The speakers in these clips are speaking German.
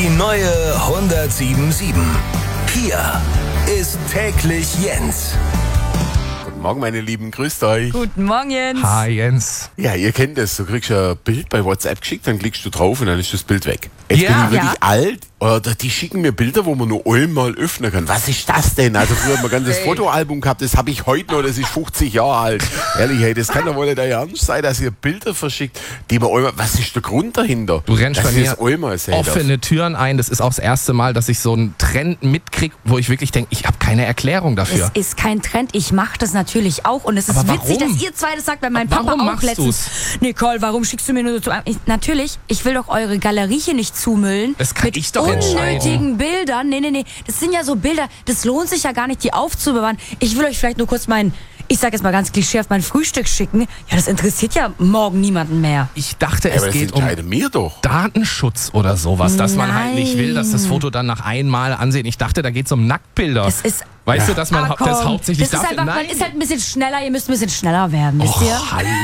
Die neue 107.7. Hier ist täglich Jens. Guten Morgen, meine Lieben, grüßt euch. Guten Morgen, Jens. Hi, Jens. Ja, ihr kennt das, du kriegst ein Bild bei WhatsApp geschickt, dann klickst du drauf und dann ist das Bild weg. Jetzt bin ich wirklich alt, oder die schicken mir Bilder, wo man nur einmal öffnen kann. Was ist das denn? Also früher hat man ein ganzes Fotoalbum gehabt, das habe ich heute noch, das ist 50 Jahre alt. Ehrlich, hey, das kann doch wohl nicht euer Ernst sein, dass ihr Bilder verschickt, die man einmal, was ist der Grund dahinter? Du rennst bei mir offene darf. Türen ein. Das ist auch das erste Mal, dass ich so einen Trend mitkriege, wo ich wirklich denke, ich habe keine Erklärung dafür. Es ist kein Trend, ich mache das natürlich auch und es ist Aber witzig, warum? dass ihr zwei das sagt, weil mein Papa Warum auch machst letztens... Nicole, warum schickst du mir nur so... Natürlich, ich will doch eure Galerie hier nicht zumüllen. Das kann mit ich doch unnötigen entscheiden. Bildern. Nee. Das sind ja so Bilder, das lohnt sich ja gar nicht, die aufzubewahren. Ich will euch vielleicht nur kurz ich sag jetzt mal ganz klischeehaft, mein Frühstück schicken. Ja, das interessiert ja morgen niemanden mehr. Ich dachte, Aber es das geht um entscheide mir doch. Datenschutz oder sowas, dass man halt nicht will, dass das Nein. Foto dann nach einmal ansehen. Ich dachte, da geht es um Nacktbilder. Das ist... Weißt du, dass man komm, das hauptsächlich das ist dafür... einfach, man ist halt ein bisschen schneller, ihr müsst ein bisschen schneller werden, wisst ihr?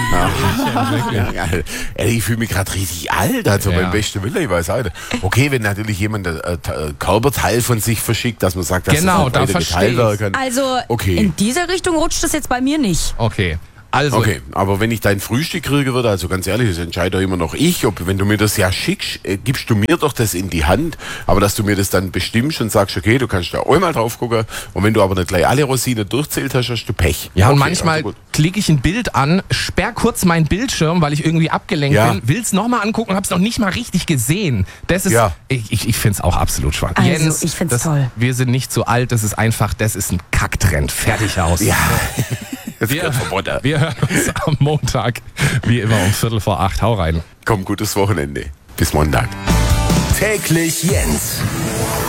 Ja, ehrlich, ich fühle mich gerade richtig alt, also Ja. beim besten Willen, ich weiß auch nicht. Okay, wenn natürlich jemand ein Körperteil von sich verschickt, dass man sagt, dass Genau, das da weiter verstehe geteilt werden ich. kann. Also Okay. in diese Richtung rutscht das jetzt bei mir nicht. Okay, also... Okay, aber wenn ich dein Frühstück kriegen würde, also ganz ehrlich, das entscheide doch immer noch ich, wenn du mir das ja schickst, gibst du mir doch das in die Hand, aber dass du mir das dann bestimmst und sagst, okay, du kannst da einmal drauf gucken und wenn du aber nicht gleich alle Rosinen durchzählt hast, hast du Pech. Ja, und Okay, manchmal also gut. klicke ich ein Bild an, sperr kurz meinen Bildschirm, weil ich irgendwie abgelenkt Ja. bin, will's nochmal angucken, hab's noch nicht mal richtig gesehen. Das ist, Ja. ich find's auch absolut schwach. Also, Jens, ich find's toll. Wir sind nicht zu alt, das ist ein Kacktrend. Fertig aus. Ja, das Wir, gehört verboten. wir hören uns am Montag, wie immer um 7:45. Hau rein. Komm, gutes Wochenende. Bis Montag. Täglich Jens.